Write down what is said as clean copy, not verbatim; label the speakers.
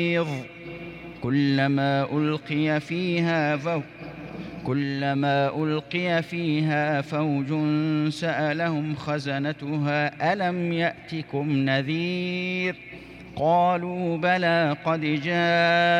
Speaker 1: كلما ألقي فيها فوج سألهم خزنتها ألم يأتكم نذير قالوا بلى قد جاء